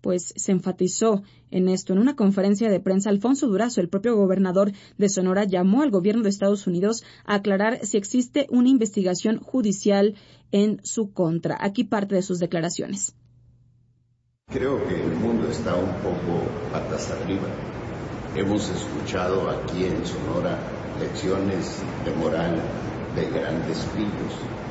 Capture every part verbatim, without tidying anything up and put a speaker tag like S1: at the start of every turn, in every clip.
S1: pues se enfatizó en esto. En una conferencia de prensa, Alfonso Durazo, el propio gobernador de Sonora, llamó al gobierno de Estados Unidos a aclarar si existe una investigación judicial en su contra. Aquí parte de sus declaraciones.
S2: Creo que el mundo está un poco patas arriba. Hemos escuchado aquí en Sonora lecciones de moral de grandes pillos.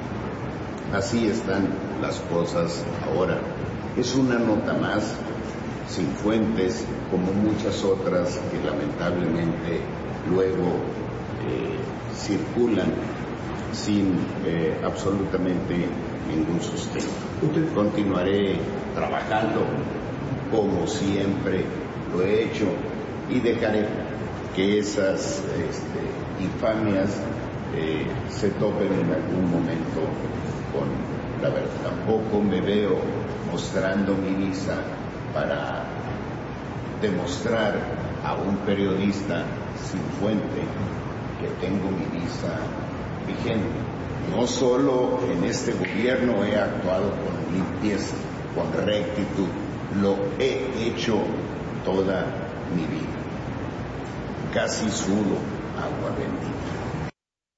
S2: Así están las cosas ahora. Es una nota más, sin fuentes, como muchas otras que lamentablemente luego eh, circulan sin eh, absolutamente ningún sustento. Continuaré trabajando como siempre lo he hecho y dejaré que esas este, infamias eh, se topen en algún momento con la verdad. Tampoco me veo mostrando mi visa para demostrar a un periodista sin fuente que tengo mi visa vigente. No solo en este gobierno he actuado con limpieza, con rectitud, lo he hecho toda mi vida. Casi sudo agua bendita.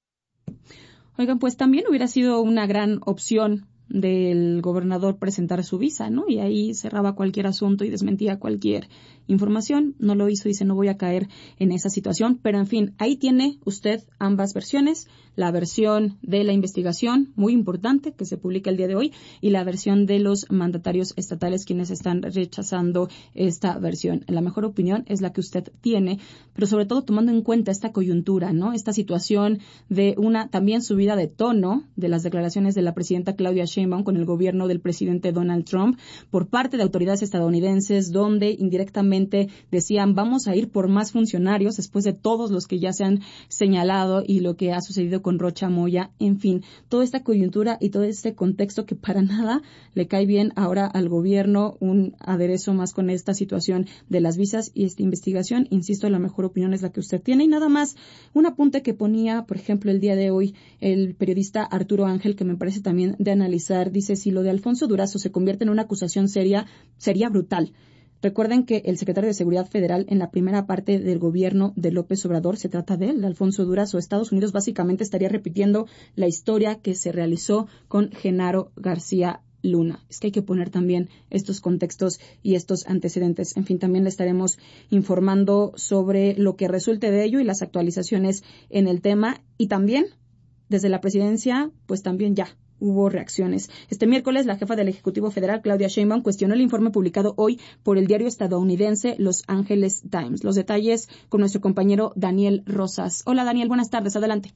S1: Oigan, pues también hubiera sido una gran opción del gobernador presentar su visa, ¿no? Y ahí cerraba cualquier asunto y desmentía cualquier información. No lo hizo, dice, no voy a caer en esa situación. Pero, en fin, ahí tiene usted ambas versiones. La versión de la investigación, muy importante, que se publica el día de hoy, y la versión de los mandatarios estatales, quienes están rechazando esta versión. La mejor opinión es la que usted tiene, pero sobre todo tomando en cuenta esta coyuntura, ¿no? Esta situación de una también subida de tono de las declaraciones de la presidenta Claudia Sheinbaum con el gobierno del presidente Donald Trump por parte de autoridades estadounidenses, donde indirectamente decían vamos a ir por más funcionarios después de todos los que ya se han señalado y lo que ha sucedido con Rocha Moya. En fin, toda esta coyuntura y todo este contexto que para nada le cae bien ahora al gobierno, un aderezo más con esta situación de las visas y esta investigación. Insisto, la mejor opinión es la que usted tiene. Y nada más, un apunte que ponía, por ejemplo, el día de hoy el periodista Arturo Ángel, que me parece también de analizar, dice, si lo de Alfonso Durazo se convierte en una acusación seria, sería brutal. Recuerden que el secretario de Seguridad Federal en la primera parte del gobierno de López Obrador, se trata de él, de Alfonso Durazo. Estados Unidos básicamente estaría repitiendo la historia que se realizó con Genaro García Luna. Es que hay que poner también estos contextos y estos antecedentes. En fin, también le estaremos informando sobre lo que resulte de ello y las actualizaciones en el tema. Y también, desde la presidencia, pues también ya hubo reacciones. Este miércoles, la jefa del Ejecutivo Federal, Claudia Sheinbaum, cuestionó el informe publicado hoy por el diario estadounidense Los Angeles Times. Los detalles con nuestro compañero Daniel Rosas. Hola, Daniel, buenas tardes. Adelante.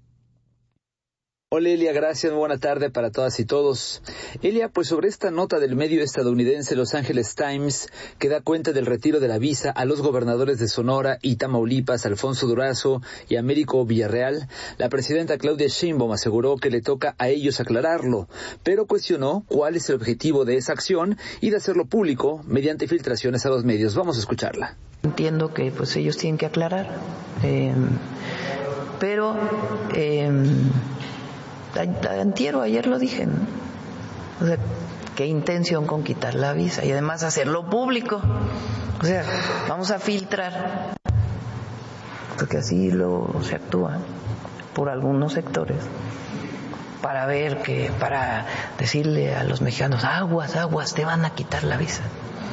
S3: Hola Elia, gracias, muy buena tarde para todas y todos. Elia, pues sobre esta nota del medio estadounidense Los Angeles Times, que da cuenta del retiro de la visa a los gobernadores de Sonora y Tamaulipas, Alfonso Durazo y Américo Villarreal, la presidenta Claudia Sheinbaum aseguró que le toca a ellos aclararlo, pero cuestionó cuál es el objetivo de esa acción y de hacerlo público mediante filtraciones a los medios. Vamos a escucharla.
S4: Entiendo que pues ellos tienen que aclarar, eh, pero... Eh, Antiero, ayer lo dije, ¿no? O sea, qué intención con quitar la visa y además hacerlo público. O sea, vamos a filtrar, porque así lo se actúa por algunos sectores, para ver que, para decirle a los mexicanos, aguas, aguas, te van a quitar la visa.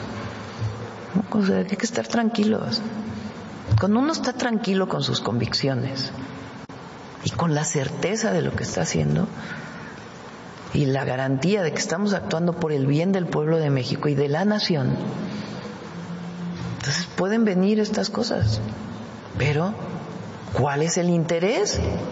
S4: O sea, hay que estar tranquilos. Cuando uno está tranquilo con sus convicciones y con la certeza de lo que está haciendo y la garantía de que estamos actuando por el bien del pueblo de México y de la nación, entonces pueden venir estas cosas, pero ¿cuál es el interés?